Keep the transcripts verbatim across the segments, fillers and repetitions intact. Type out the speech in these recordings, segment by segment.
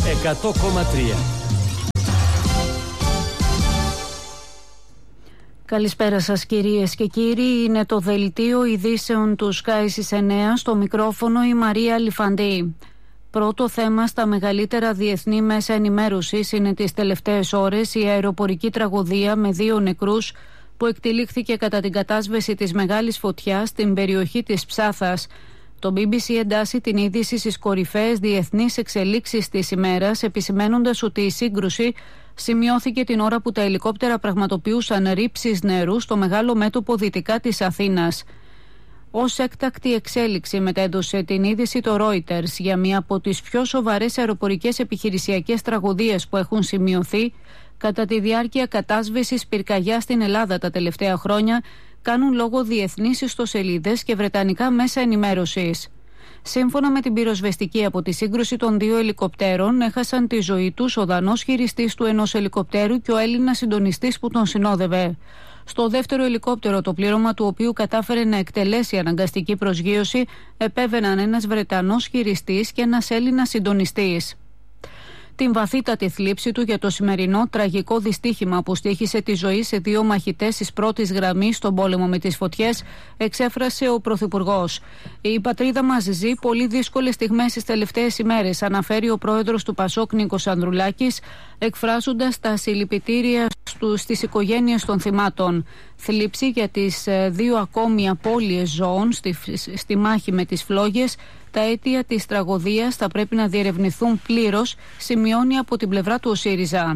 εκατό κόμμα τρία. Καλησπέρα σας κυρίες και κύριοι, είναι το δελτίο ειδήσεων του Sky στις εννέα, στο μικρόφωνο η Μαρία Λιφαντή. Πρώτο θέμα στα μεγαλύτερα διεθνή μέσα ενημέρωσης είναι τις τελευταίες ώρες η αεροπορική τραγωδία με δύο νεκρούς που εκτελήχθηκε κατά την κατάσβεση της μεγάλης φωτιάς στην περιοχή της Ψάθας. Το μπι μπι σι εντάσσει την είδηση στις κορυφαίες διεθνείς εξελίξεις της ημέρας, επισημαίνοντας ότι η σύγκρουση σημειώθηκε την ώρα που τα ελικόπτερα πραγματοποιούσαν ρήψεις νερού στο μεγάλο μέτωπο δυτικά της Αθήνας. Ως έκτακτη εξέλιξη μετέδωσε την είδηση το Reuters για μία από τις πιο σοβαρές αεροπορικές επιχειρησιακές τραγωδίες που έχουν σημειωθεί κατά τη διάρκεια κατάσβεσης πυρκαγιάς στην Ελλάδα τα τελευταία χρόνια, κάνουν λόγο διεθνείς ιστοσελίδες και βρετανικά μέσα ενημέρωσης. Σύμφωνα με την πυροσβεστική, από τη σύγκρουση των δύο ελικοπτέρων έχασαν τη ζωή τους ο Δανός χειριστής του ενός ελικοπτέρου και ο Έλληνας συντονιστής που τον συνόδευε. Στο δεύτερο ελικόπτερο, το πλήρωμα του οποίου κατάφερε να εκτελέσει αναγκαστική προσγείωση, επέβαιναν ένας Βρετανός χειριστής και ένας Έλληνας συντονιστής. Την βαθύτατη θλίψη του για το σημερινό τραγικό δυστύχημα που στοίχησε τη ζωή σε δύο μαχητές της πρώτης γραμμής στον πόλεμο με τις φωτιές, εξέφρασε ο Πρωθυπουργός. Η πατρίδα μας ζει πολύ δύσκολες στιγμές στις τελευταίες ημέρες, αναφέρει ο πρόεδρος του Πασόκ Νίκος Ανδρουλάκης, εκφράζοντας τα συλληπιτήρια στις οικογένειες των θυμάτων. Θλίψη για τις δύο ακόμη απώλειες ζώων στη, στη μάχη με τις φλόγες. Τα αίτια της τραγωδίας θα πρέπει να διερευνηθούν πλήρως, σημειώνει από την πλευρά του ο ΣΥΡΙΖΑ.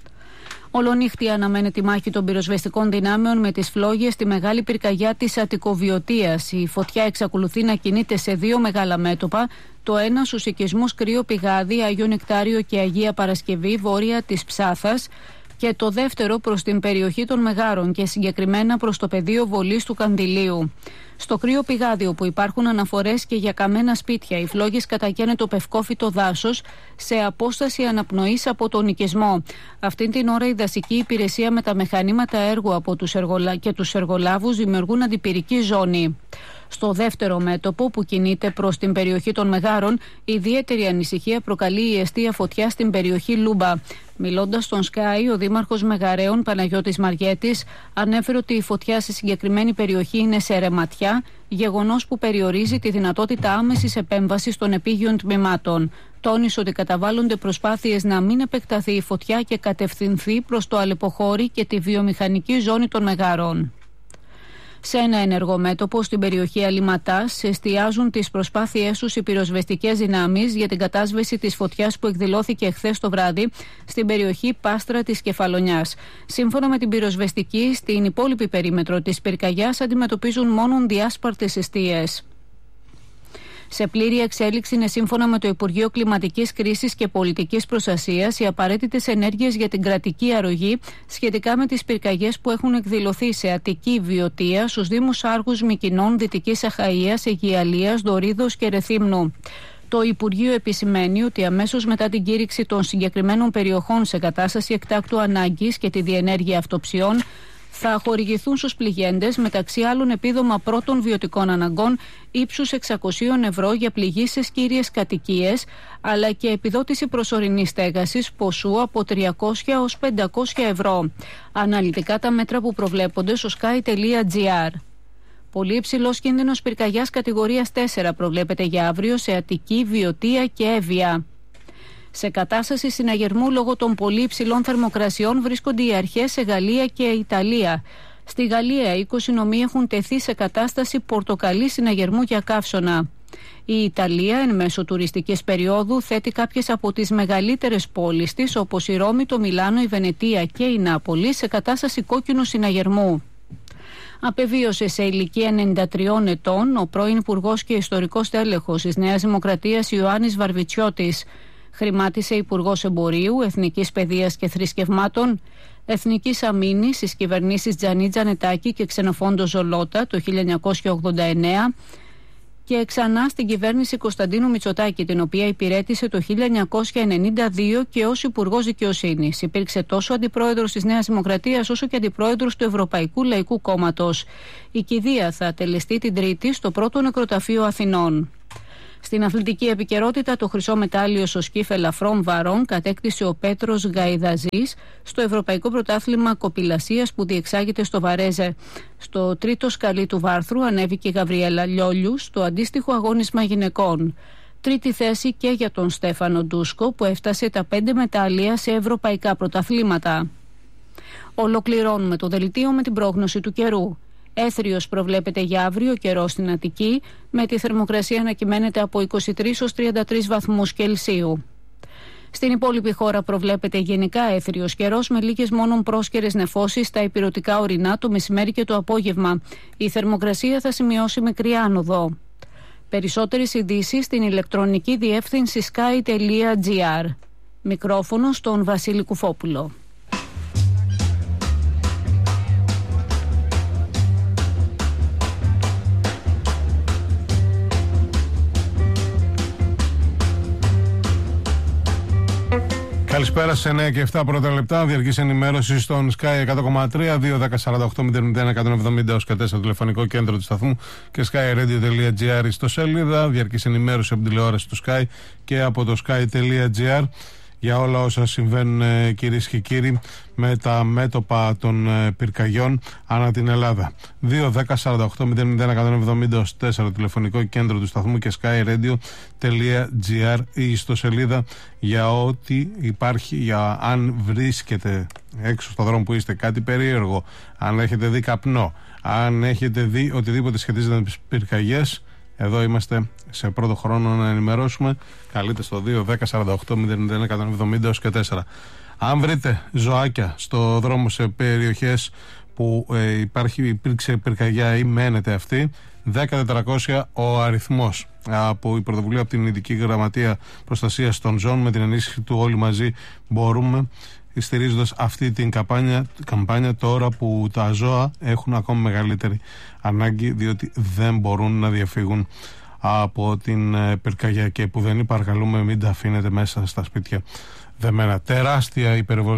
Ολονύχτη αναμένεται η μάχη των πυροσβεστικών δυνάμεων με τις φλόγες στη μεγάλη πυρκαγιά της Αττικοβιωτίας. Η φωτιά εξακολουθεί να κινείται σε δύο μεγάλα μέτωπα. Το ένα στους οικισμούς Κρύο Πηγάδι, Άγιο Νεκτάριο και Αγία Παρασκευή, βόρεια της Ψάθας, και το δεύτερο προς την περιοχή των Μεγάρων και συγκεκριμένα προς το πεδίο βολής του Κανδυλίου. Στο Κρύο Πηγάδι, όπου υπάρχουν αναφορές και για καμένα σπίτια, οι φλόγες κατακαίνε το πευκόφυτο δάσος σε απόσταση αναπνοής από τον οικισμό. Αυτή την ώρα η δασική υπηρεσία με τα μηχανήματα έργου από τους εργολα... και τους εργολάβους δημιουργούν αντιπυρική ζώνη. Στο δεύτερο μέτωπο, που κινείται προς την περιοχή των Μεγάρων, ιδιαίτερη ανησυχία προκαλεί η εστία φωτιά στην περιοχή Λούμπα. Μιλώντας στον Sky, ο δήμαρχος Μεγαρέων Παναγιώτης Μαριέτης ανέφερε ότι η φωτιά σε συγκεκριμένη περιοχή είναι σε ρεματιά, γεγονός που περιορίζει τη δυνατότητα άμεσης επέμβασης των επίγειων τμήματων. Τόνισε ότι καταβάλλονται προσπάθειες να μην επεκταθεί η φωτιά και κατευθυνθεί προς το Αλεποχώρι και τη βιομηχανική ζώνη των Μεγάρων. Σε ένα ενεργό μέτωπο στην περιοχή Αλιματάς εστιάζουν τις προσπάθειές τους οι πυροσβεστικές δυνάμεις για την κατάσβεση της φωτιάς που εκδηλώθηκε χθες το βράδυ στην περιοχή Πάστρα της Κεφαλονιάς. Σύμφωνα με την πυροσβεστική, στην υπόλοιπη περίμετρο της πυρκαγιάς αντιμετωπίζουν μόνο διάσπαρτες εστίες. Σε πλήρη εξέλιξη είναι, σύμφωνα με το Υπουργείο Κλιματικής Κρίσης και Πολιτικής Προστασίας, οι απαραίτητες ενέργειες για την κρατική αρρωγή σχετικά με τις πυρκαγιές που έχουν εκδηλωθεί σε Αττική, Βιωτία, στους Δήμους Άργους, Μυκηνών, Δυτικής Αχαΐας, Αιγιαλίας, Δωρίδος και Ρεθύμνου. Το Υπουργείο επισημαίνει ότι αμέσως μετά την κήρυξη των συγκεκριμένων περιοχών σε κατάσταση εκτάκτου ανάγκης και τη διενέργεια αυτοψιών, θα χορηγηθούν στους πληγέντες μεταξύ άλλων επίδομα πρώτων βιωτικών αναγκών ύψους εξακόσια ευρώ για πληγήσεις κύριες κατοικίες, αλλά και επιδότηση προσωρινής στέγασης ποσού από τριακόσια έως πεντακόσια ευρώ. Αναλυτικά τα μέτρα που προβλέπονται στο sky τελεία gr. Πολύ υψηλός κίνδυνος πυρκαγιάς κατηγορίας τέσσερα προβλέπεται για αύριο σε Αττική, Βιωτία και Εύβοια. Σε κατάσταση συναγερμού λόγω των πολύ υψηλών θερμοκρασιών βρίσκονται οι αρχές σε Γαλλία και Ιταλία. Στη Γαλλία, είκοσι νομοί έχουν τεθεί σε κατάσταση πορτοκαλί συναγερμού για καύσωνα. Η Ιταλία, εν μέσω τουριστικής περίοδου, θέτει κάποιες από τις μεγαλύτερες πόλεις της, όπως η Ρώμη, το Μιλάνο, η Βενετία και η Νάπολη, σε κατάσταση κόκκινου συναγερμού. Απεβίωσε σε ηλικία ενενήντα τριών ετών ο πρώην Υπουργός και Ιστορικός Τέλεχος της Νέας Δημοκρατίας Ιωάννης Βαρβιτσιώτης. Χρημάτισε Υπουργός Εμπορίου, Εθνικής Παιδείας και Θρησκευμάτων, Εθνικής Αμήνης στις κυβερνήσεις Τζανί Τζανετάκη και Ξενοφόντο Ζολότα το χίλια εννιακόσια ογδόντα εννέα και ξανά στην κυβέρνηση Κωνσταντίνου Μητσοτάκη, την οποία υπηρέτησε το χίλια εννιακόσια ενενήντα δύο και ως Υπουργός Δικαιοσύνης. Υπήρξε τόσο αντιπρόεδρος της Νέας Δημοκρατίας όσο και αντιπρόεδρος του Ευρωπαϊκού Λαϊκού Κόμματος. Η κηδεία θα τελεστεί την Τρίτη στο πρώτο νεκροταφείο Αθηνών. Στην αθλητική επικαιρότητα, το χρυσό μετάλλιο στο σκύφ ελαφρών βαρών κατέκτησε ο Πέτρος Γαϊδαζής στο Ευρωπαϊκό Πρωτάθλημα Κοπηλασίας που διεξάγεται στο Βαρέζε. Στο τρίτο σκαλί του βάρθρου ανέβηκε η Γαβριέλα Λιόλιου στο αντίστοιχο αγώνισμα γυναικών. Τρίτη θέση και για τον Στέφανο Ντούσκο που έφτασε τα πέντε μετάλλια σε ευρωπαϊκά πρωταθλήματα. Ολοκληρώνουμε το δελτίο με την πρόγνωση του καιρού. Έθριος προβλέπεται για αύριο καιρό στην Αττική, με τη θερμοκρασία να κυμαίνεται από είκοσι τρεις έως τριάντα τρεις βαθμούς Κελσίου. Στην υπόλοιπη χώρα προβλέπεται γενικά έθριος καιρός με λίγες μόνον πρόσκαιρες νεφώσεις στα ηπειρωτικά ορεινά το μεσημέρι και το απόγευμα. Η θερμοκρασία θα σημειώσει μικρή άνοδο. Περισσότερες ειδήσεις στην ηλεκτρονική διεύθυνση sky τελεία gr. Μικρόφωνο στον Βασίλη Κουφόπουλο. Καλησπέρα σε εννέα και επτά πρώτα λεπτά. Διαρκής ενημέρωση στον Sky εκατό κόμμα τρία, δύο δέκα σαράντα οκτώ μηδέν μηδέν εκατόν εβδομήντα έως και τέσσερα τηλεφωνικό κέντρο του σταθμού και sky radio τελεία gr στο σελίδα. Διαρκής ενημέρωση από την τηλεόραση του Sky και από το sky τελεία gr για όλα όσα συμβαίνουν, κυρίες και κύριοι, με τα μέτωπα των πυρκαγιών ανά την Ελλάδα. δύο δέκα σαράντα οκτώ μηδέν μηδέν εκατόν εβδομήντα έως τέσσερα τηλεφωνικό κέντρο του σταθμού και sky radio τελεία gr ή στο σελίδα για ό,τι υπάρχει, για αν βρίσκεται έξω στον δρόμο που είστε κάτι περίεργο, αν έχετε δει καπνό, αν έχετε δει οτιδήποτε σχετίζεται με τις πυρκαγιές. Εδώ είμαστε σε πρώτο χρόνο να ενημερώσουμε. Καλείτε στο δύο δέκα σαράντα οκτώ μηδέν μηδέν εκατόν εβδομήντα έως και τέσσερα. Αν βρείτε ζωάκια στο δρόμο σε περιοχές που ε, υπάρχει, υπήρξε πυρκαγιά ή μένετε αυτή, δέκα τετρακόσια ο αριθμός. Από η πρωτοβουλία από την Ειδική Γραμματεία Προστασίας των Ζώων, με την ενίσχυση του Όλοι Μαζί Μπορούμε, στηρίζοντας αυτή την καμπάνια, καμπάνια τώρα που τα ζώα έχουν ακόμα μεγαλύτερη ανάγκη, διότι δεν μπορούν να διαφύγουν από την πυρκαγιά και που δεν παρακαλούμε μην τα αφήνετε μέσα στα σπίτια δεμένα. Τεράστια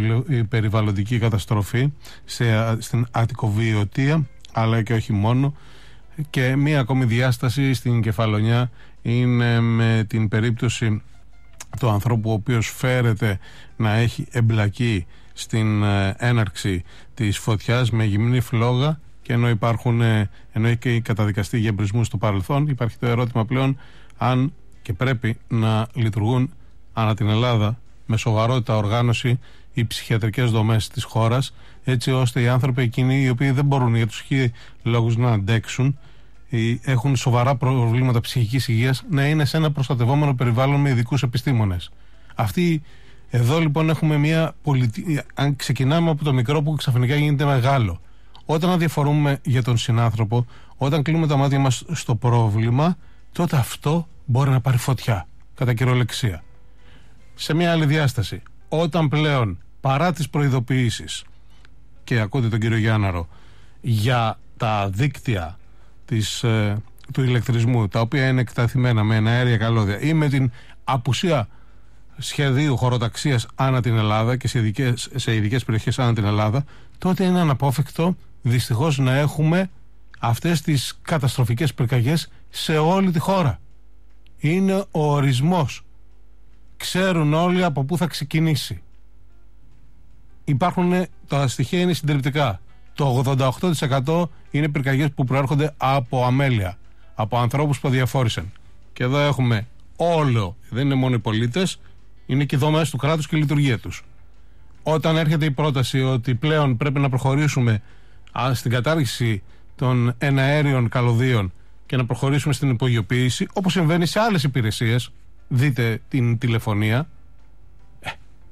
η περιβαλλοντική καταστροφή σε, στην Αττικοβιωτία, αλλά και όχι μόνο. Και μία ακόμη διάσταση στην Κεφαλονιά είναι με την περίπτωση του ανθρώπου ο οποίος φέρεται να έχει εμπλακεί στην έναρξη της φωτιάς με γυμνή φλόγα, και ενώ υπάρχουν, ενώ έχει καταδικαστεί για εμπρισμούς στο παρελθόν, υπάρχει το ερώτημα πλέον αν και πρέπει να λειτουργούν ανά την Ελλάδα με σοβαρότητα οργάνωση οι ψυχιατρικές δομές της χώρας, έτσι ώστε οι άνθρωποι εκείνοι οι οποίοι δεν μπορούν για τους χι λόγους να αντέξουν ή έχουν σοβαρά προβλήματα ψυχικής υγείας να είναι σε ένα προστατευόμενο περιβάλλον με ειδικούς επιστήμονες. Αυτή εδώ λοιπόν έχουμε μια πολιτική. Αν ξεκινάμε από το μικρό που ξαφνικά γίνεται μεγάλο, όταν αδιαφορούμε για τον συνάνθρωπο, όταν κλείνουμε τα μάτια μας στο πρόβλημα, τότε αυτό μπορεί να πάρει φωτιά, κατά κυριολεξία. Σε μια άλλη διάσταση, όταν πλέον παρά τις προειδοποιήσεις, και ακούτε τον κύριο Γιάνναρο, για τα δίκτυα της, ε, του ηλεκτρισμού, τα οποία είναι εκταθειμένα με εναέρια καλώδια ή με την απουσία σχεδίου χωροταξίας ανά την Ελλάδα και σε ειδικές, σε ειδικές περιοχές ανά την Ελλάδα, τότε είναι αναπόφευκτο δυστυχώς να έχουμε αυτές τις καταστροφικές πυρκαγιές σε όλη τη χώρα. Είναι ο ορισμός. Ξέρουν όλοι από πού θα ξεκινήσει. Υπάρχουν, τα στοιχεία είναι συντριπτικά. Το ογδόντα οκτώ τοις εκατό είναι πυρκαγιές που προέρχονται από αμέλεια, από ανθρώπους που αδιαφόρησαν. Και εδώ έχουμε όλο, δεν είναι μόνο οι πολίτες, είναι και οι δομές του κράτους και η λειτουργία τους. Όταν έρχεται η πρόταση ότι πλέον πρέπει να προχωρήσουμε στην κατάργηση των εναέριων καλωδίων και να προχωρήσουμε στην υπογειοποίηση, όπως συμβαίνει σε άλλες υπηρεσίες, δείτε την τηλεφωνία, ε,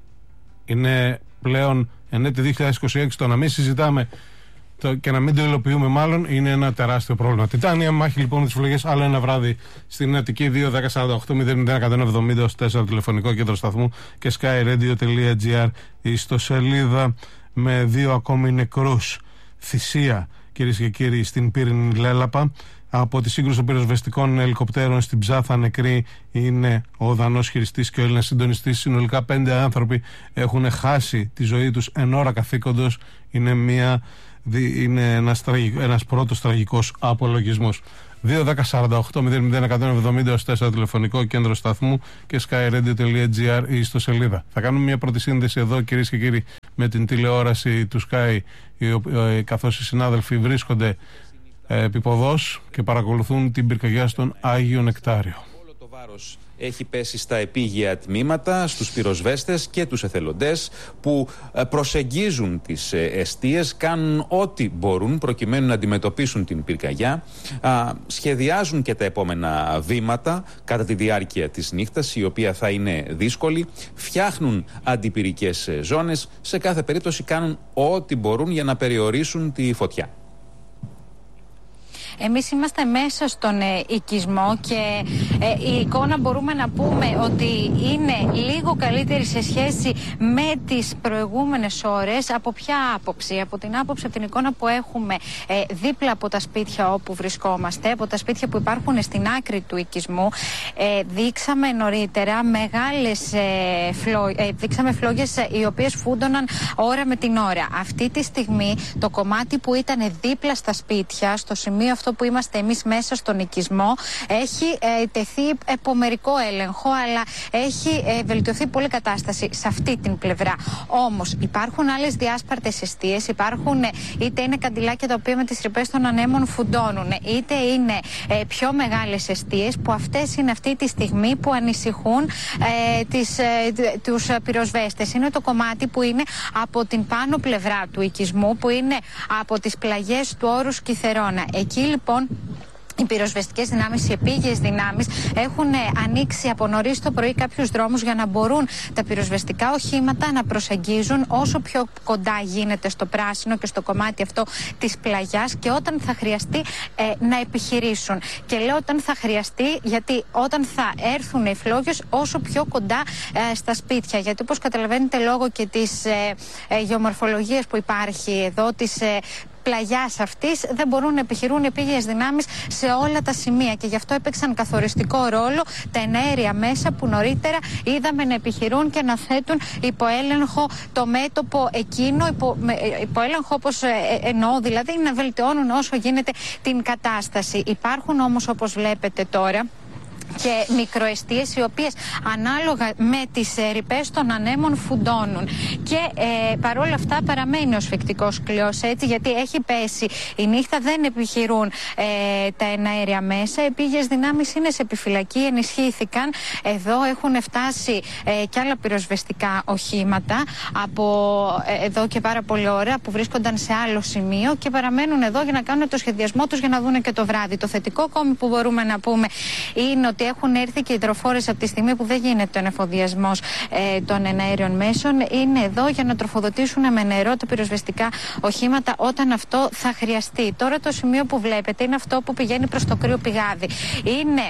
είναι πλέον εν έτη δύο χιλιάδες είκοσι έξι το να μην συζητάμε το, και να μην το υλοποιούμε μάλλον είναι ένα τεράστιο πρόβλημα. Τιτάνια μάχη λοιπόν με τις φλογές, άλλο ένα βράδυ στην Αττική. Δύο δέκα σαράντα οκτώ μηδέν μηδέν εκατόν εβδομήντα έως τέσσερα τηλεφωνικό κέντρο σταθμού και sky radio τελεία gr στο σελίδα με δύο ακόμη νεκρούς. Θυσία, κυρίες και κύριοι, στην Πύρινη Λέλαπα. Από τη σύγκρουση των πυροσβεστικών ελικοπτέρων στην Ψάθα νεκροί είναι ο Δανός χειριστής και ο Έλληνας συντονιστής. Συνολικά πέντε άνθρωποι έχουν χάσει τη ζωή τους εν ώρα καθήκοντος. Είναι, μια, είναι ένας, ένας πρώτος τραγικός απολογισμός. δύο δέκα σαράντα οκτώ μηδέν μηδέν εκατόν εβδομήντα τέσσερα τηλεφωνικό κέντρο σταθμού και skyradio.gr η ιστοσελίδα. Θα κάνουμε μια πρώτη σύνδεση εδώ, κυρίες και κύριοι, με την τηλεόραση του Sky, καθώς οι συνάδελφοι βρίσκονται επίποδος και παρακολουθούν την πυρκαγιά στον Άγιο Νεκτάριο. Όλο το βάρος έχει πέσει στα επίγεια τμήματα, στους πυροσβέστες και τους εθελοντές που προσεγγίζουν τις εστίες, κάνουν ό,τι μπορούν προκειμένου να αντιμετωπίσουν την πυρκαγιά, σχεδιάζουν και τα επόμενα βήματα κατά τη διάρκεια της νύχτας, η οποία θα είναι δύσκολη, φτιάχνουν αντιπυρικές ζώνες, σε κάθε περίπτωση κάνουν ό,τι μπορούν για να περιορίσουν τη φωτιά. Εμείς είμαστε μέσα στον ε, οικισμό και ε, η εικόνα μπορούμε να πούμε ότι είναι λίγο καλύτερη σε σχέση με τις προηγούμενες ώρες. Από ποια άποψη? Από την άποψη, από την εικόνα που έχουμε ε, δίπλα από τα σπίτια όπου βρισκόμαστε, από τα σπίτια που υπάρχουν στην άκρη του οικισμού. Ε, δείξαμε νωρίτερα μεγάλες ε, φλό, ε, δείξαμε φλόγες ε, οι οποίες φούντωναν ώρα με την ώρα. Αυτή τη στιγμή το κομμάτι που ήταν δίπλα στα σπίτια, στο σημείο αυτό που είμαστε εμείς μέσα στον οικισμό, έχει ε, τεθεί επομερικό έλεγχο, αλλά έχει ε, βελτιωθεί πολύ κατάσταση σε αυτή την πλευρά. Όμως υπάρχουν άλλες διάσπαρτες εστίες, υπάρχουν ε, είτε είναι καντιλάκια τα οποία με τις ρηπές των ανέμων φουντώνουν, είτε είναι ε, πιο μεγάλες εστίες, που αυτές είναι αυτή τη στιγμή που ανησυχούν ε, τις, ε, τους πυροσβέστες. Είναι το κομμάτι που είναι από την πάνω πλευρά του οικισμού, που είναι από τις πλαγιές του όρους Κιθερώνα. Εκεί λοιπόν οι πυροσβεστικές δυνάμεις, οι επίγειες δυνάμεις έχουν ανοίξει από νωρίς το πρωί κάποιους δρόμους για να μπορούν τα πυροσβεστικά οχήματα να προσεγγίζουν όσο πιο κοντά γίνεται στο πράσινο και στο κομμάτι αυτό της πλαγιάς, και όταν θα χρειαστεί ε, να επιχειρήσουν. Και λέω όταν θα χρειαστεί, γιατί όταν θα έρθουν οι φλόγες όσο πιο κοντά ε, στα σπίτια. Γιατί όπως καταλαβαίνετε, λόγω και της ε, ε, γεωμορφολογίας που υπάρχει εδώ, της ε, πλαγιάς αυτής, δεν μπορούν να επιχειρούν επίγειες δυνάμεις σε όλα τα σημεία, και γι' αυτό έπαιξαν καθοριστικό ρόλο τα εναέρια μέσα που νωρίτερα είδαμε να επιχειρούν και να θέτουν υπό έλεγχο το μέτωπο εκείνο, υπό, υπό έλεγχο όπως ε, εννοώ, δηλαδή να βελτιώνουν όσο γίνεται την κατάσταση. Υπάρχουν όμως, όπως βλέπετε τώρα, και μικροεστίες οι οποίες ανάλογα με τις ε, ρηπές των ανέμων φουντώνουν, και ε, παρόλα αυτά παραμένει ο σφικτικός κλειός, έτσι, γιατί έχει πέσει η νύχτα, δεν επιχειρούν ε, τα εναέρια μέσα. Επίγειες δυνάμεις είναι σε επιφυλακή, ενισχύθηκαν. Εδώ έχουν φτάσει ε, και άλλα πυροσβεστικά οχήματα από ε, εδώ και πάρα πολλή ώρα, που βρίσκονταν σε άλλο σημείο και παραμένουν εδώ για να κάνουν το σχεδιασμό τους για να δουν και το βράδυ. Το θετικό ακόμη που μπορούμε να πούμε είναι ότι έχουν έρθει και υδροφόρες από τη στιγμή που δεν γίνεται ο εφοδιασμός ε, των εναέριων μέσων. Είναι εδώ για να τροφοδοτήσουν με νερό τα πυροσβεστικά οχήματα όταν αυτό θα χρειαστεί. Τώρα το σημείο που βλέπετε είναι αυτό που πηγαίνει προς το Κρύο Πηγάδι. Είναι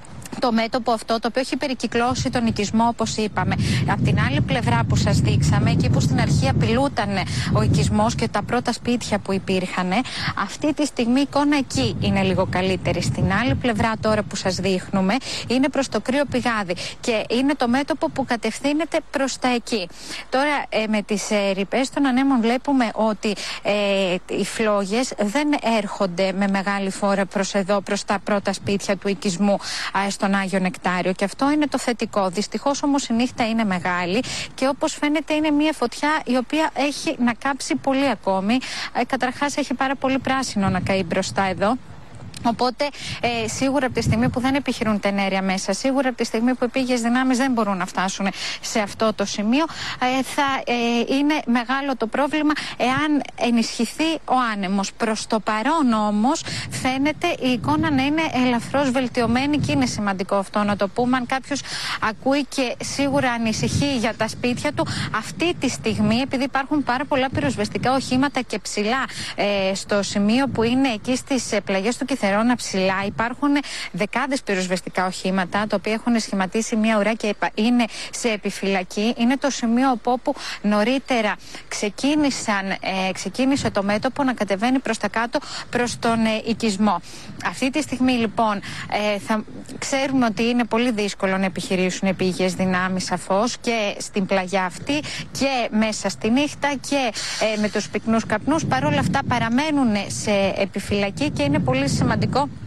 το μέτωπο αυτό το οποίο έχει περικυκλώσει τον οικισμό, όπως είπαμε. Από την άλλη πλευρά που σας δείξαμε, εκεί που στην αρχή απειλούταν ο οικισμός και τα πρώτα σπίτια που υπήρχαν, αυτή τη στιγμή η εικόνα εκεί είναι λίγο καλύτερη. Στην άλλη πλευρά τώρα που σας δείχνουμε είναι προς το Κρύο Πηγάδι και είναι το μέτωπο που κατευθύνεται προς τα εκεί. Τώρα ε, με τις ε, ρηπές των ανέμων βλέπουμε ότι ε, οι φλόγες δεν έρχονται με μεγάλη φόρα προς εδώ, προς τα πρώτα σπίτια του οικισμού ε, στον Άγιο Νεκτάριο, και αυτό είναι το θετικό. Δυστυχώς όμως η νύχτα είναι μεγάλη και όπως φαίνεται είναι μια φωτιά η οποία έχει να κάψει πολύ ακόμη. Ε, καταρχάς έχει πάρα πολύ πράσινο να καεί μπροστά εδώ. Οπότε ε, σίγουρα από τη στιγμή που δεν επιχειρούν τα εναέρια μέσα, σίγουρα από τη στιγμή που οι επίγειες δυνάμεις δεν μπορούν να φτάσουν σε αυτό το σημείο, ε, θα ε, είναι μεγάλο το πρόβλημα εάν ενισχυθεί ο άνεμος. Προς το παρόν όμως φαίνεται η εικόνα να είναι ελαφρώς βελτιωμένη και είναι σημαντικό αυτό να το πούμε. Αν κάποιος ακούει και σίγουρα ανησυχεί για τα σπίτια του, αυτή τη στιγμή, επειδή υπάρχουν πάρα πολλά πυροσβεστικά οχήματα και ψηλά ε, στο σημείο που είναι εκεί στις ε, πλαγιές του Κιθερώνα, ψηλά υπάρχουν δεκάδες πυροσβεστικά οχήματα τα οποία έχουν σχηματίσει μια ουρά και είναι σε επιφυλακή. Είναι το σημείο όπου νωρίτερα ξεκίνησαν, ε, ξεκίνησε το μέτωπο να κατεβαίνει προς τα κάτω προς τον ε, οικισμό. Αυτή τη στιγμή λοιπόν ε, θα ξέρουμε ότι είναι πολύ δύσκολο να επιχειρήσουν επίγειες δυνάμεις σαφώς και στην πλαγιά αυτή και μέσα στη νύχτα και ε, με τους πυκνούς καπνούς. Παρ' όλα αυτά παραμένουν σε επιφυλακή και είναι πολύ σημαντικό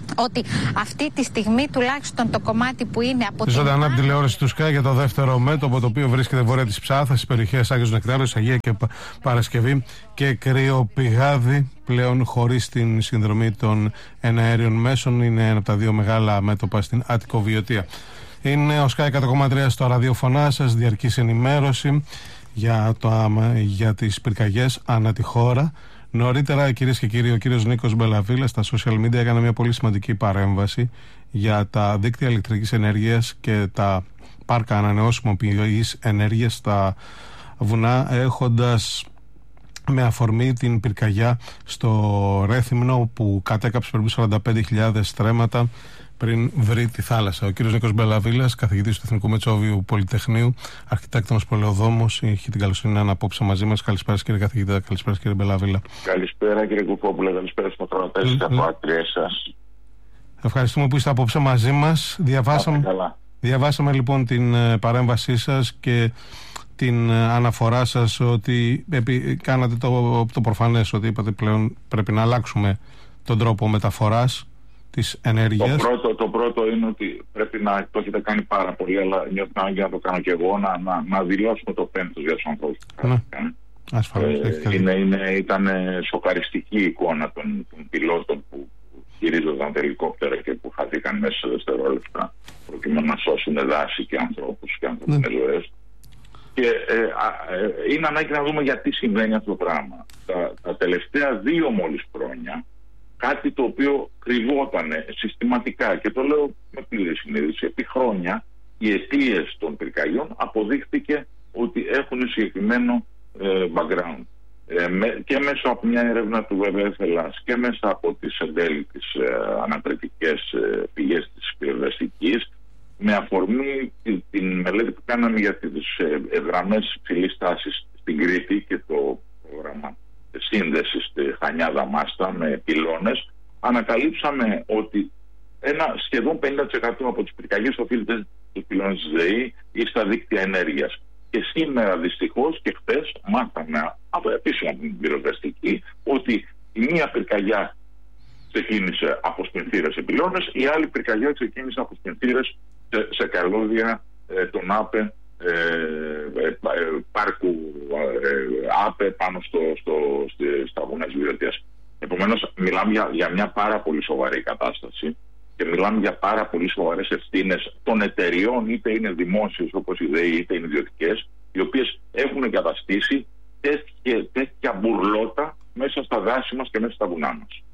ότι αυτή τη στιγμή τουλάχιστον το κομμάτι που είναι από την ζωντανά από τη τηλεόραση του ΣΚΑΙ για το δεύτερο μέτωπο, το οποίο βρίσκεται βόρεια της Ψάθας, στις περιοχές Άγιος Νεκτάριος, Αγία και Παρασκευή και Κρυοπηγάδη, πλέον χωρίς την συνδρομή των εναέριων μέσων. Είναι ένα από τα δύο μεγάλα μέτωπα στην Αττικοβιωτία. Είναι ο ΣΚΑΙ εκατό κόμμα τρία στο ραδιοφωνά σας, διαρκής ενημέρωση για, το, για τις πυρκαγιές ανά τη χώρα. Νωρίτερα, κυρίες και κύριοι, ο κύριος Νίκος Μπελαβίλας στα social media έκανε μια πολύ σημαντική παρέμβαση για τα δίκτυα ηλεκτρικής ενέργειας και τα πάρκα ανανεώσιμων πηγής ενέργειας στα βουνά, έχοντας με αφορμή την πυρκαγιά στο Ρέθυμνο που κατέκαψε περίπου σαράντα πέντε χιλιάδες στρέμματα πριν βρει τη θάλασσα. Ο κύριος Νίκος Μπελαβίλας, καθηγητής του Εθνικού Μετσόβιου Πολυτεχνείου, αρχιτέκτονος πολεοδόμος, είχε την καλοσύνη να είναι απόψε μαζί μας. Καλησπέρα κύριε καθηγητά, καλησπέρα κύριε Μπελαβίλα. Καλησπέρα κύριε Κουφόπουλε, καλησπέρα στους ακροατές και ακροατριές σας. Ευχαριστούμε που είστε απόψε μαζί μας. Διαβάσαμε, διαβάσαμε λοιπόν την παρέμβασή σας και την αναφορά σας ότι επί, κάνατε το, το προφανές, ότι είπατε πλέον πρέπει να αλλάξουμε τον τρόπο μεταφοράς της ενέργειας. Το πρώτο, το πρώτο είναι ότι πρέπει να το έχετε κάνει πάρα πολύ, αλλά νιώθω ανάγκη να το κάνω και εγώ, να, να, να δηλώσουμε το πέμπτος για τους ανθρώπους που ναι. Ασφαλώς. Ε, είναι, είναι, ήταν σοκαριστική η εικόνα των, των πιλότων που χειρίζονταν τα ελικόπτερα και που χαθήκαν μέσα σε δευτερόλεπτα προκειμένου να σώσουν δάση και ανθρώπους και ανθρώπινες ναι. ζωές. Και ε, ε, είναι ανάγκη να δούμε γιατί συμβαίνει αυτό το πράγμα. Τα, τα τελευταία δύο μόλις χρόνια, κάτι το οποίο κρυβόταν συστηματικά, και το λέω με πλήρη συνείδηση, επί χρόνια οι αιτίες των πυρκαγιών αποδείχθηκε ότι έχουν συγκεκριμένο ε, background. Ε, με, και μέσα από μια έρευνα του βι βι εφ Ελλάς και μέσα από τις εν τέλει τις ε, ανατρεπτικές ε, πηγές της πυροσβεστικής, με αφορμή την, την μελέτη που κάναμε για τις ε, γραμμές υψηλής τάσης στην Κρήτη και το πρόγραμμα σύνδεσης στη Χανιά Δαμάστα με πυλώνες, ανακαλύψαμε ότι ένα σχεδόν πενήντα τοις εκατό από τις πυρκαγιές οφείλεται στους πυλώνες της ΔΕΗ ή στα δίκτυα ενέργειας. Και σήμερα δυστυχώς και χθες μάθαμε από επίσημα από την πυροσβεστική ότι η μία πυρκαγιά ξεκίνησε από σπινθήρες σε πυλώνες, η άλλη πυρκαγιά ξεκίνησε από σπινθήρες σε, σε καλώδια ε, των ΑΠΕ, ε, ε, ε, πάρκου ε, ΑΠΕ πάνω στο, στο, στο, στα βουνά της Βιωτίας. Επομένως μιλάμε για, για μια πάρα πολύ σοβαρή κατάσταση και μιλάμε για πάρα πολύ σοβαρές ευθύνες των εταιριών, είτε είναι δημόσιες όπως η ΔΕΗ είτε είναι ιδιωτικές, οι οποίες έχουν εγκαταστήσει τέτοια, τέτοια μπουρλότα μέσα στα δάση μας και μέσα στα βουνά μας.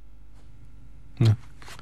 Ναι.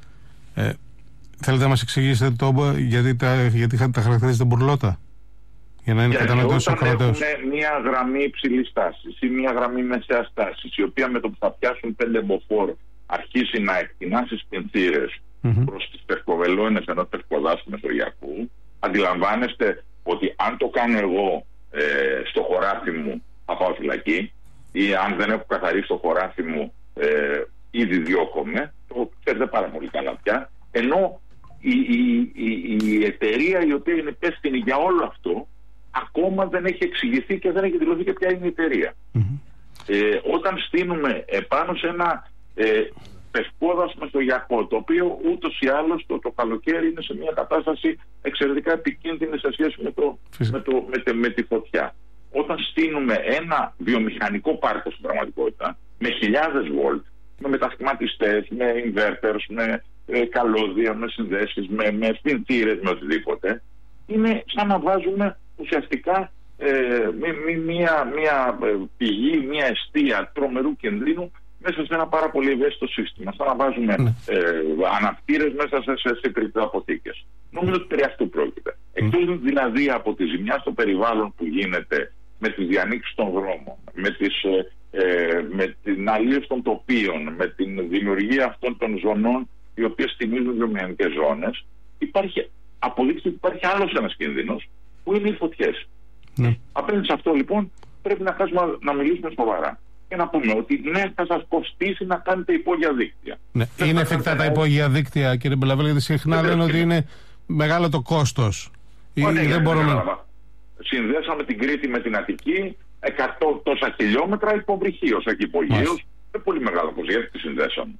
Ε, θέλετε να μας εξηγήσετε το, γιατί τα, γιατί τα χαρακτηρίζετε μπουρλότα, για να είναι κατανοητός ο κρατέος. Έχουν μια γραμμή υψηλής τάσης ή μια γραμμή μεσαίας τάσης, η οποία με το που θα πιάσουν πέντε μποφόρ αρχίσει να εκτινάσει σπινθήρες mm-hmm. προς τις περκοβελώνες ενός περκοδάσου μεσογειακού, αντιλαμβάνεστε ότι αν το κάνω εγώ ε, στο χωράφι μου θα πάω φυλακή, ή αν δεν έχω καθαρίσει το χωράφι μου ε, ήδη διώκομαι, το ξέρετε πάρα πολύ καλά πια, ενώ η, η, η, η εταιρεία η οποία είναι υπεύθυνη για όλο αυτό ακόμα δεν έχει εξηγηθεί και δεν έχει δηλωθεί και ποια είναι η εταιρεία. Mm-hmm. Ε, όταν στείνουμε επάνω σε ένα ε, πευκόδας μεσογειακό, το οποίο ούτως ή άλλως το, το καλοκαίρι είναι σε μια κατάσταση εξαιρετικά επικίνδυνη σε σχέση με, το, με, το, με, τε, με τη φωτιά. Όταν στείνουμε ένα βιομηχανικό πάρκο στην πραγματικότητα με χιλιάδες βολτ, με μετασχηματιστές, με inverters, με ε, καλώδια, με συνδέσεις, με, με σπινθήρες, με οτιδήποτε, είναι σαν να βάζουμε ουσιαστικά ε, μη, μη, μία, μία πηγή, μία εστία τρομερού κινδύνου μέσα σε ένα πάρα πολύ ευαίσθητο σύστημα. Σαν να βάζουμε ε, αναπτήρες μέσα σε, σε secret αποθήκες. Νομίζω ότι περί αυτού πρόκειται. Εκτός δηλαδή από τη ζημιά στο περιβάλλον που γίνεται με τις διανοίξεις των δρόμων, με, τις, ε, με την αλλίωση των τοπίων, με την δημιουργία αυτών των ζωνών οι οποίες θυμίζουν βιομηχανικές ζώνες, υπάρχει, αποδείξτε ότι υπάρχει άλλος ένας κίνδυνος που είναι οι φωτιές. Ναι. Απέναντι σε αυτό λοιπόν πρέπει να, χάσουμε, να μιλήσουμε σοβαρά και να πούμε ότι ναι, θα σας κοστίσει να κάνετε υπόγεια δίκτυα. Ναι. Είναι εφικτά τα υπόγεια δίκτυα, κύριε Μπελαβίλα, γιατί συχνά λένε ότι είναι μεγάλο το κόστος. Ω, ναι, δεν μπορούμε... ναι, συνδέσαμε την Κρήτη με την Αττική εκατό τόσα χιλιόμετρα υποβρυχίως, εκεί υπογείως. Είναι πολύ μεγάλο κόστος, γιατί τη συνδέσαμε.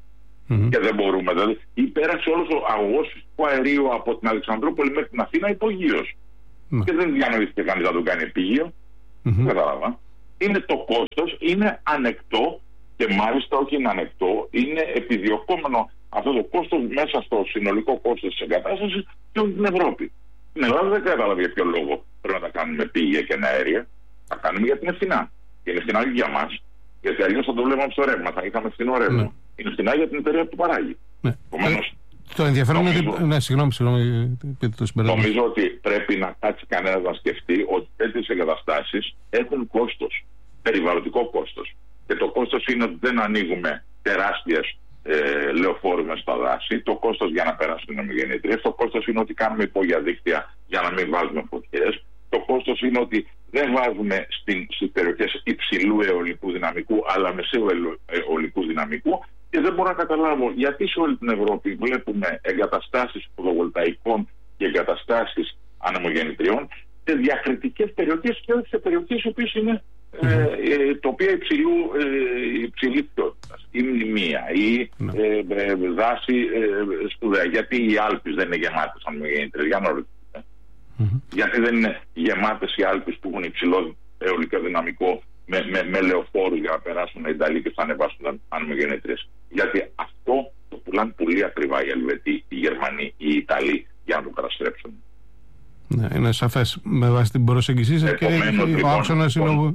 Mm-hmm. Και δεν μπορούμε. Δηλαδή, υπέρασε όλο ο αγωγός φυσικού αερίου από την Αλεξανδρούπολη μέχρι την Αθήνα υπογείως. Mm-hmm. Και δεν διανοήθηκε κανείς να το κάνει επίγειο. Mm-hmm. Κατάλαβα. Είναι το κόστος, είναι ανεκτό και μάλιστα όχι είναι ανεκτό, είναι επιδιωκόμενο αυτό το κόστος μέσα στο συνολικό κόστος της εγκατάστασης και όλη την Ευρώπη. Στην Ελλάδα δεν κατάλαβε για ποιο λόγο πρέπει να τα κάνουμε επίγεια και αέρια. Τα κάνουμε γιατί είναι φθηνά. Και είναι φθηνά για μας. Γιατί αλλιώς θα το βλέπαμε στο ρεύμα, θα είχαμε φθηνό ρεύμα. Ναι. Είναι φθηνά για την εταιρεία που παράγει. Ναι. Επομένως, το ενδιαφέρον είναι ότι. Ναι, συγγνώμη, συγγνώμη. Νομίζω ότι πρέπει να κάτσει κανένας να σκεφτεί ότι τέτοιες εγκαταστάσεις έχουν κόστος, περιβαλλοντικό κόστος. Και το κόστος είναι ότι δεν ανοίγουμε τεράστιες ε, λεωφόρους μες στα δάση. Το κόστος για να περάσουν οι ομογεννήτριες. Το κόστος είναι ότι κάνουμε υπόγεια δίκτυα για να μην βάζουμε φωτιές. Το κόστος είναι ότι δεν βάζουμε στις περιοχές υψηλού αιωλικού δυναμικού, αλλά μεσαίου αιωλικού δυναμικού. Και δεν μπορώ να καταλάβω γιατί σε όλη την Ευρώπη βλέπουμε εγκαταστάσεις φωτοβολταϊκών και εγκαταστάσεις ανεμογεννητριών σε διακριτικές περιοχές και όχι σε περιοχές οι οποίες είναι mm-hmm. ε, ε, τοπία υψηλού, ε, υψηλής ποιότητας, ή μνημεία, ή mm-hmm. ε, ε, δάση ε, σπουδαία. Γιατί οι Άλπεις δεν είναι γεμάτες ανεμογεννητριές, για να ρωτήσετε. Mm-hmm. Γιατί δεν είναι γεμάτες οι Άλπεις που έχουν υψηλό αιωλικό δυναμικό με, με, με λεωφόρους για να περάσουν οι Ιταλοί και θα ανεβάσουν ανεμογεννήτριες. Γιατί αυτό το πουλάνε πολύ ακριβά οι Ελβετοί, οι Γερμανοί, οι Ιταλοί για να το καταστρέψουν. Ναι, είναι σαφές με βάση την προσέγγιση σας. Και ο άξονας είναι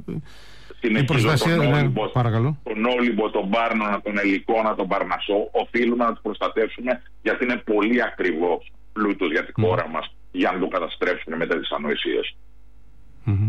η προστασία. Τον ναι, Όλυμπο, παρακαλώ. Τον Όλυμπο, τον Πάρνονα, τον Ελικόνα, τον Παρνασσό, οφείλουμε να τους προστατεύσουμε γιατί είναι πολύ ακριβός πλούτος για τη χώρα mm. μας για να το καταστρέψουν με τέτοιες ανοησίες. Mm-hmm.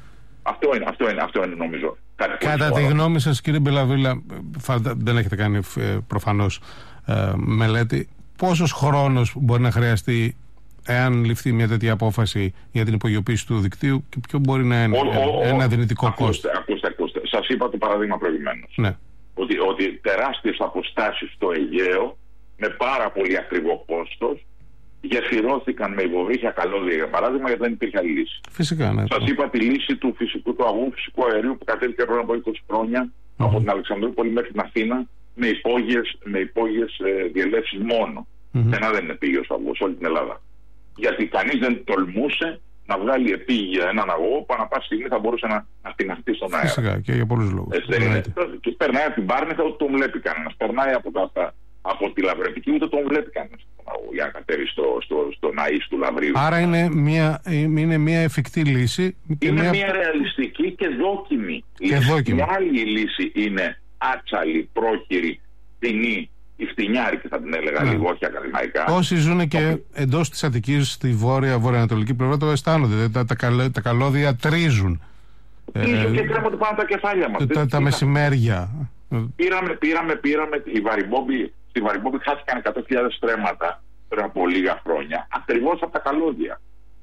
Αυτό είναι, αυτό είναι, αυτό είναι νομίζω. Κατά τη γνώμη σας, κύριε Μπελαβίλα, δεν έχετε κάνει προφανώς ε, μελέτη, πόσος χρόνος μπορεί να χρειαστεί εάν ληφθεί μια τέτοια απόφαση για την υπογειοποίηση του δικτύου και ποιο μπορεί να είναι ο, ο, ένα δυνητικό κόστος? Ακούστε, ακούστε. Σας είπα το παραδείγμα προηγουμένως. Ναι. Ότι, ότι τεράστιες αποστάσεις στο Αιγαίο με πάρα πολύ ακριβό κόστος γεφυρώθηκαν με υποβρύχια καλώδια, για παράδειγμα, γιατί δεν υπήρχε άλλη λύση. Φυσικά, ναι. Σας είπα τη λύση του φυσικού του αγού φυσικού αερίου που κατέβηκε πριν από είκοσι χρόνια mm-hmm. από την Αλεξανδρούπολη μέχρι την Αθήνα με υπόγειες, με υπόγειες ε, διελεύσεις μόνο. Mm-hmm. Ένα δεν είναι επίγειος αγούς, όλη την Ελλάδα. Γιατί κανείς δεν τολμούσε να βγάλει επίγεια έναν αγώ που ανά πάση στιγμή θα μπορούσε να, να τειναχτεί στον αέρα. Φυσικά και για πολλούς λόγους. Έτσι, δεν είναι. Και περνάει από την Πάρνηθα, ούτε τον βλέπει κανένας. Περνάει από, τα, από τη Λαβρετική, ούτε τον βλέπει κανένας για να κατέβει στο, στο, στο ναΐς του Λαβρίου. Άρα είναι μια, είναι μια εφικτή λύση. Είναι μια... μια ρεαλιστική και δόκιμη και λύση. Δόκιμη. Η άλλη λύση είναι άτσαλη, πρόχειρη, φτηνή, η φτηνιάρικη θα την έλεγα ναι. λίγο, όχι ακαδημαϊκά. Όσοι ζουν και το... εντός της Αττικής, στη βόρεια, βορειοανατολική πλευρά, το αισθάνονται. Τα, τα, τα, τα καλώδια τρίζουν. Τρίζουν ε, και τρέμονται πάνω τα κεφάλια μας. Τα, τα μεσημέρια. Πήραμε, πήραμε, πήραμε, η Βαριμπόμπη, στη Βαριμπόμπη χάθηκαν εκατό χιλιάδες στρέμματα πριν από λίγα χρόνια, ακριβώς από τα καλώδια.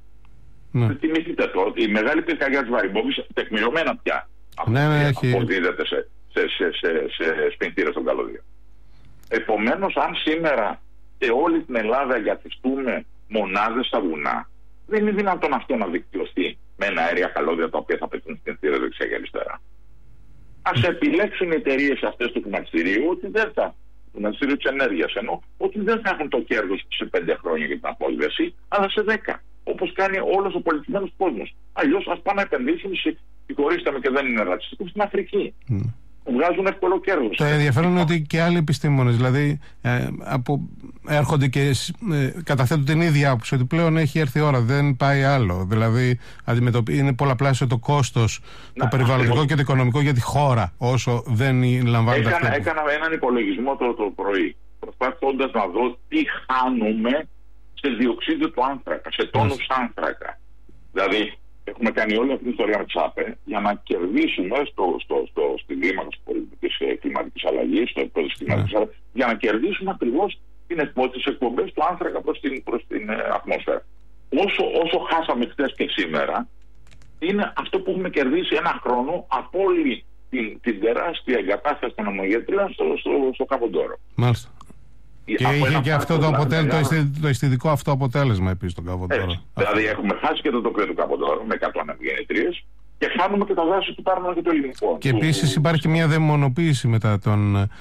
Ναι. Θυμηθείτε το, η μεγάλη πυρκαγιά της Βαριμπόμπης, τεκμηριωμένα πια, ναι, ναι, αποδίδεται σε, σε, σε, σε, σε σπινθήρες των καλώδιων. Επομένως, αν σήμερα σε όλη την Ελλάδα εγκαθιστούμε μονάδες στα βουνά, δεν είναι δυνατόν αυτό να δικτυωθεί με ένα αέρια καλώδια τα οποία θα πετούν στην θύρα δεξιά και αριστερά. Ας επιλέξουν οι εταιρείες αυτές του χρηματιστηρίου ότι δεν θα, του χρηματιστηρίου της ενέργειας εννοώ, ότι δεν θα έχουν το κέρδος σε πέντε χρόνια για την απόσβεση, αλλά σε δέκα. Όπως κάνει όλος ο πολιτισμένος κόσμος. Αλλιώς ας πάνε να επενδύσουν, συγχωρήστε με και δεν είναι ρατσιστικό, στην Αφρική. Mm. Βγάζουν εύκολο κέρδος. Το ενδιαφέρον είναι ότι και άλλοι επιστήμονες δηλαδή ε, από, έρχονται και ε, καταθέτουν την ίδια άποψη ότι πλέον έχει έρθει η ώρα, δεν πάει άλλο. Δηλαδή είναι πολλαπλάσιο το κόστος, να, το περιβαλλοντικό και το οικονομικό για τη χώρα όσο δεν λαμβάνεται αυτό. Έκανα έναν υπολογισμό το, το πρωί προσπαθώντας να δω τι χάνουμε σε διοξείδιο του άνθρακα, σε τόνους άνθρακα. Δηλαδή έχουμε κάνει όλη αυτή την ιστορία με τις ΑΠΕ για να κερδίσουμε στο, στο, στο, στην κλίμακα της κλιματικής αλλαγής, στο επίπεδο της κλιματικής αλλαγής, για να κερδίσουμε ακριβώς την τις εκπομπές του άνθρακα προς την, προς την ε, ατμόσφαιρα. Όσο, όσο χάσαμε χθες και σήμερα, είναι αυτό που έχουμε κερδίσει ένα χρόνο από όλη την, την τεράστια εγκατάσταση των ομογεννητριών στο, στο, στο Καβοντόρο. Μάλιστα. Και είχε και αυτό το, αποτέλ, το, το αισθητικό αυτό αποτέλεσμα επίσης στον Καβοντόρο. Δηλαδή έχουμε χάσει και το τοπίο του Καβοντόρο με εκατό ανεμογεννητρίες και χάνουμε και τα δάση του Πάρνονα και το ελληνικό. Και επίσης υπάρχει μια δαιμονοποίηση μετά των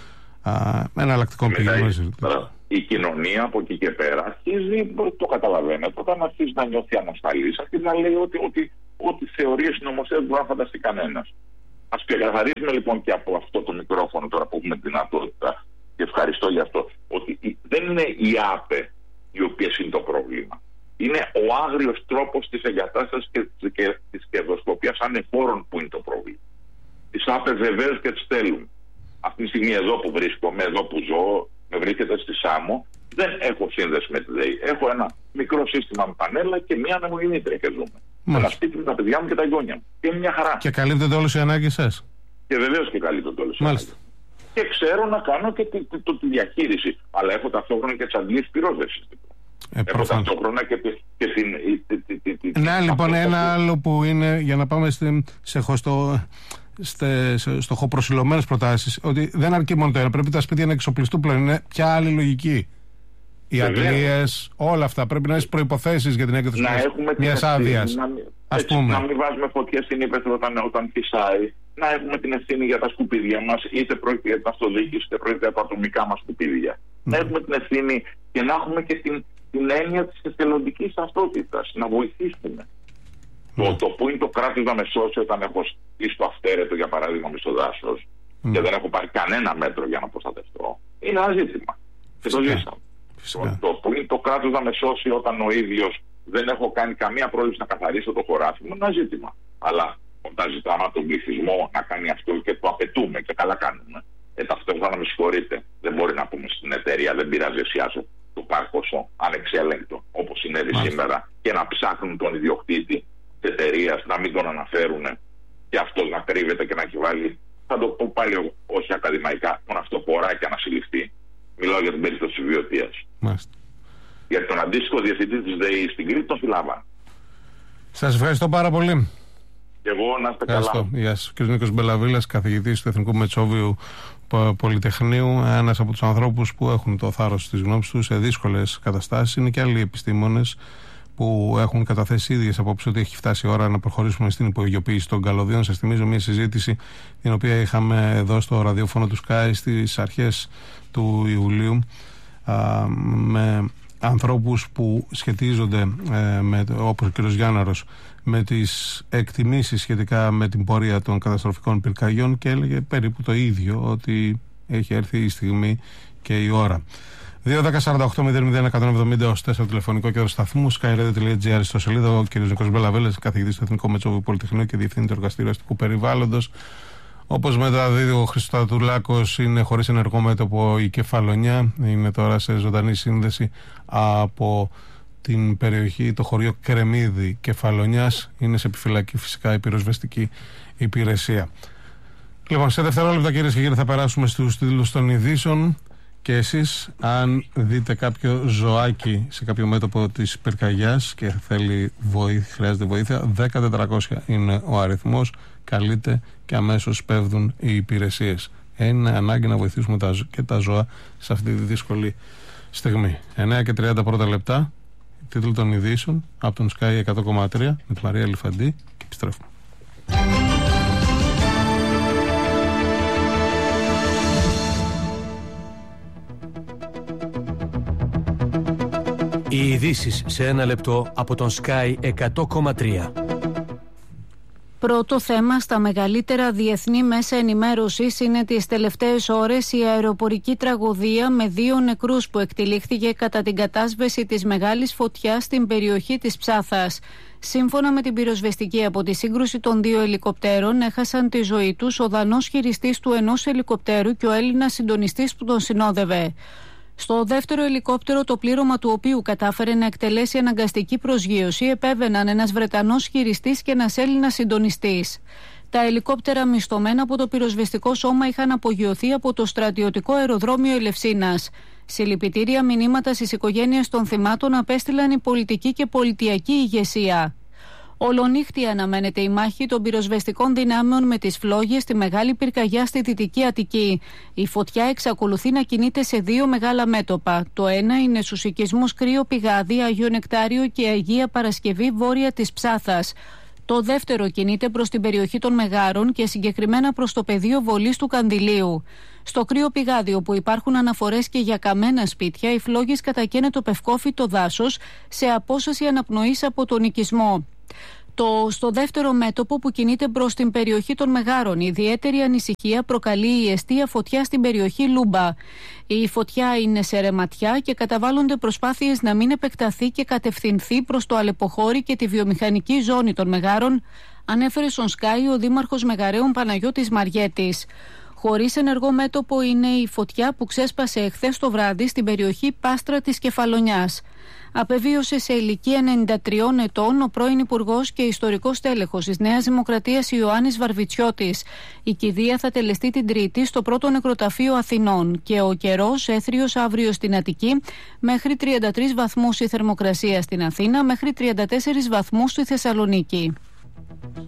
εναλλακτικών πηγών. Η κοινωνία από εκεί και πέρα αρχίζει, το καταλαβαίνετε, όταν αρχίζει να νιώθει ανασφαλής, αρχίζει να λέει ότι, ότι, ότι θεωρίες νομοθέτες μπορεί να φανταστεί κανένας. Ας ξεκαθαρίσουμε λοιπόν και από αυτό το μικρόφωνο τώρα που έχουμε τη δυνατότητα, και ευχαριστώ γι' αυτό, ότι δεν είναι οι ΑΠΕ οι οποίες είναι το πρόβλημα. Είναι ο άγριος τρόπος της εγκατάστασης και, και της κερδοσκοπίας ανεφόρων που είναι το πρόβλημα. Τις ΑΠΕ βεβαίως και τις θέλουν. Αυτή τη στιγμή εδώ που βρίσκομαι, εδώ που ζω, με βρίσκεται στη Σάμο, δεν έχω σύνδεση με τη ΔΕΗ. Έχω ένα μικρό σύστημα με πανέλα και μία ανεμογεννήτρια και ζούμε. Ένα σπίτι με τα παιδιά μου και τα εγγόνια μου. Και είναι μια χαρά. Και καλύπτεται όλες οι ανάγκες σας. Και βεβαίως και καλύπτεται όλες οι ανάγκες. Και ξέρω να κάνω και τη, τη, τη, τη διαχείριση. Αλλά έχω ταυτόχρονα και τις αντλήσεις πυρόσβεσης. Ε, έχω ταυτόχρονα και, τη, και την. Τη, τη, τη, τη, να λοιπόν, ένα άλλο που είναι για να πάμε στη, σε χωστό. Στοχοπροσιλωμένες προτάσεις, ότι δεν αρκεί μόνο το ένα. Πρέπει τα σπίτια να εξοπλιστούν πλέον. Είναι ποια άλλη λογική. Οι αντλίες, όλα αυτά πρέπει να είναι προϋποθέσεις για την έκδοση μιας άδειας. Ας πούμε. Να μην βάζουμε φωτιές στην ύπαιθρο όταν, όταν φυσάει. Να έχουμε την ευθύνη για τα σκουπίδια μας, είτε πρόκειται για την αυτοδιοίκηση, είτε πρόκειται για τα ατομικά μας σκουπίδια. Mm. Να έχουμε την ευθύνη και να έχουμε και την, την έννοια της εθελοντικής ταυτότητας. Να βοηθήσουμε. Mm. Το, το που είναι το κράτος να με σώσει όταν έχω στήσει το αυθαίρετο, για παράδειγμα, με στο δάσος mm. και δεν έχω πάρει κανένα μέτρο για να προστατευτώ, είναι ένα ζήτημα. Και το ζήσαμε. Το, το που είναι το κράτος να με σώσει όταν ο ίδιος δεν έχω κάνει καμία πρόληψη να καθαρίσω το χωράφι μου, είναι ένα ζήτημα. Αλλά όταν ζητάμε από τον πληθυσμό να κάνει αυτό και το απαιτούμε και καλά κάνουμε, ε, ταυτόχρονα με συγχωρείτε, δεν μπορεί να πούμε στην εταιρεία, δεν πειράζει, εσιάζω το πάρκοσο ανεξέλεγκτο, όπως συνέβη Μάλιστα. σήμερα, και να ψάχνουν τον ιδιοκτήτη της εταιρείας, να μην τον αναφέρουν και αυτός να κρύβεται και να έχει βάλει, θα το πω πάλι όχι ακαδημαϊκά, τον αυτοποράκι να συλληφθεί. Μιλάω για την περίπτωση της Βιωτίας. Για τον αντίστοιχο διευθυντή της ΔΕΗ στην Κρήτη τον συλλάβαν. Σας ευχαριστώ πάρα πολύ. Και εγώ να είστε καλά. Γεια σας. Κ. Νίκος Μπελαβίλας, καθηγητής του Εθνικού Μετσόβιου Πολυτεχνείου, ένας από τους ανθρώπους που έχουν το θάρρος της γνώμης τους σε δύσκολες καταστάσεις. Είναι και άλλοι επιστήμονες που έχουν καταθέσει ίδιες απόψεις ότι έχει φτάσει η ώρα να προχωρήσουμε στην υπογειοποίηση των καλωδίων. Σας θυμίζω μια συζήτηση την οποία είχαμε εδώ στο ραδιόφωνο του Sky στις αρχές του Ιουλίου α, με ανθρώπους που σχετίζονται ε, με, όπως ο κ. Γιάνναρος, με τις εκτιμήσεις σχετικά με την πορεία των καταστροφικών πυρκαγιών, και έλεγε περίπου το ίδιο, ότι έχει έρθει η στιγμή και η ώρα. δύο δέκα σαράντα οκτώ μηδέν μηδέν εκατόν εβδομήντα ως τέσσερα τηλεφωνικό κέντρο σταθμού, skyradio.gr στο σελίδα. Ο κ. Νίκος Μπελαβέλας, καθηγητής του Εθνικού Μετσόβιου Πολυτεχνείου και διευθύντη του Εργαστηρίου Αστικού Περιβάλλοντος. Όπως μεταδίδει ο Χριστοδουλάκος, είναι χωρίς ενεργό μέτωπο η Κεφαλονιά. Είναι τώρα σε ζωντανή σύνδεση από την περιοχή, το χωριό Κρεμμύδη Κεφαλονιάς. Είναι σε επιφυλακή φυσικά η πυροσβεστική υπηρεσία. Λοιπόν, σε δευτερόλεπτα, κυρίες και κύριοι, θα περάσουμε στους τίτλους των ειδήσεων. Και εσείς, αν δείτε κάποιο ζωάκι σε κάποιο μέτωπο της πυρκαγιάς και θέλει βοήθεια, χρειάζεται βοήθεια, δέκα τετρακόσια είναι ο αριθμός. Καλείτε και αμέσως πέφτουν οι υπηρεσίες. Είναι ανάγκη να βοηθήσουμε τα, και τα ζώα σε αυτή τη δύσκολη στιγμή. εννέα και τριάντα πρώτα λεπτά, τίτλο των ειδήσεων από τον Sky εκατό κόμμα τρία με τη Μαρία Λιφαντή, και επιστρέφουμε. Οι ειδήσεις σε ένα λεπτό από τον Sky εκατό κόμμα τρία. Πρώτο θέμα στα μεγαλύτερα διεθνή μέσα ενημέρωσης είναι τις τελευταίες ώρες η αεροπορική τραγωδία με δύο νεκρούς που εκτελήχθηκε κατά την κατάσβεση της μεγάλης φωτιάς στην περιοχή της Ψάθας. Σύμφωνα με την πυροσβεστική, από τη σύγκρουση των δύο ελικοπτέρων έχασαν τη ζωή τους ο Δανός χειριστής του ενός ελικοπτέρου και ο Έλληνας συντονιστής που τον συνόδευε. Στο δεύτερο ελικόπτερο, το πλήρωμα του οποίου κατάφερε να εκτελέσει αναγκαστική προσγείωση, επέβαιναν ένας Βρετανός χειριστής και ένας Έλληνας συντονιστής. Τα ελικόπτερα μισθωμένα από το πυροσβεστικό σώμα είχαν απογειωθεί από το στρατιωτικό αεροδρόμιο Ελευσίνας. Συλληπιτήρια μηνύματα στις οικογένειες των θυμάτων απέστειλαν η πολιτική και πολιτιακή ηγεσία. Ολονύχτη αναμένεται η μάχη των πυροσβεστικών δυνάμεων με τις φλόγες στη μεγάλη πυρκαγιά στη Δυτική Αττική. Η φωτιά εξακολουθεί να κινείται σε δύο μεγάλα μέτωπα. Το ένα είναι στους οικισμούς Κρύο Πηγάδι, Αγίο Νεκτάριο και Αγία Παρασκευή βόρεια της Ψάθας. Το δεύτερο κινείται προς την περιοχή των Μεγάρων και συγκεκριμένα προς το πεδίο βολής του Καντιλίου. Στο Κρύο Πηγάδι, όπου υπάρχουν αναφορές και για καμένα σπίτια, οι φλόγες κατακαίνε το πευκόφυτο δάσος σε απόσταση αναπνοής από τον οικισμό. Το, στο δεύτερο μέτωπο που κινείται προς την περιοχή των Μεγάρων, ιδιαίτερη ανησυχία προκαλεί η εστία φωτιά στην περιοχή Λούμπα. Η φωτιά είναι σε ρεματιά και καταβάλλονται προσπάθειες να μην επεκταθεί και κατευθυνθεί προς το Αλεποχώρι και τη βιομηχανική ζώνη των Μεγάρων, ανέφερε στον Sky ο Δήμαρχος Μεγαρέων Παναγιώτης Μαριέτης. Χωρίς ενεργό μέτωπο είναι η φωτιά που ξέσπασε εχθές το βράδυ στην περιοχή Πάστρα της Κεφαλονιάς. Απεβίωσε σε ηλικία ενενήντα τριών ετών ο πρώην Υπουργός και ιστορικός τέλεχος της Νέας Δημοκρατίας Ιωάννης Βαρβιτσιώτης. Η κηδεία θα τελεστεί την Τρίτη στο πρώτο νεκροταφείο Αθηνών και ο καιρός έθριος αύριο στην Αττική, μέχρι τριάντα τρεις βαθμούς η θερμοκρασία στην Αθήνα, μέχρι τριάντα τέσσερις βαθμούς στη Θεσσαλονίκη.